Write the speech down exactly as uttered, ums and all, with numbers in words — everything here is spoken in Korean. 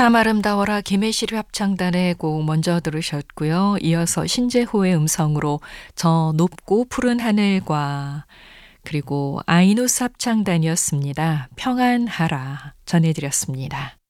참 아름다워라 김혜실 합창단의 곡 먼저 들으셨고요. 이어서 신재호의 음성으로 저 높고 푸른 하늘과 그리고 아이누스 합창단이었습니다. 평안하라 전해드렸습니다.